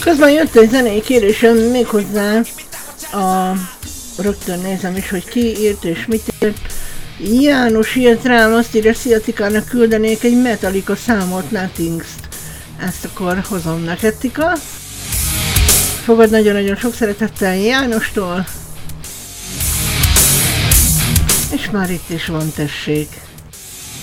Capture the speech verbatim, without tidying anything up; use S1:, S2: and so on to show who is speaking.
S1: Közben jött egy zenei kérésem méghozzá a... Rögtön nézem is, hogy ki írt és mit írt. János írt rám, azt írja, Szia Tikának küldenék egy Metallica számot, Nothings-t. Ezt akkor hozom neked, Tika. Fogad nagyon-nagyon sok szeretettel Jánostól. És már itt is van, tessék.